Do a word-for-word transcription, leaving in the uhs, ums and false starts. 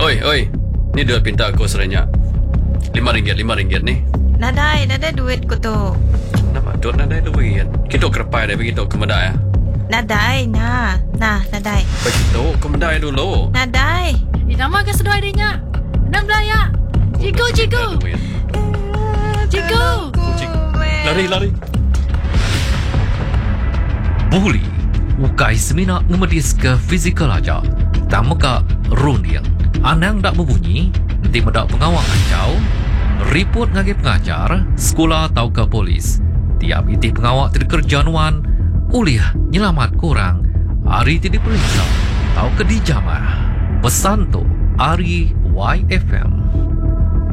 Oi, oi. Ni duit pinta aku serenyak. Lima ringgit, lima ringgit ni. Nadai, nadai duit ko to. Nama duit nadai duit. Kita kerepai dia begitu ke medai. Nadai, na. Nah, nadai. Begitu ke medai dulu. Nadai. Di nama ke sedoi dia. Enam belaya. Cigu, cigu. Cigu. Lari, lari. Buli, ukai semina ngemedis ke fizikal aja. Tamu ka rundiang. Anang dak berbunyi, nanti medak pengawal ancau, report ngagi pengajar, sekolah atau ke polis. Tiap itih pengawal terkerjanuan, uliah nyelamat kurang, hari tidak diperiksa, atau ke dijamah. Pesan tu, Ari Y F M.